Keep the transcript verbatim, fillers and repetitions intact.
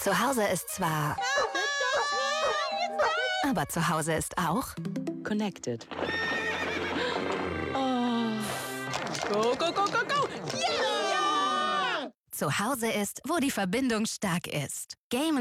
Zu Hause ist zwar... Aber zu Hause ist auch... Connected. Oh. Go, go, go, go, go! Yeah! Zu Hause ist, wo die Verbindung stark ist. Game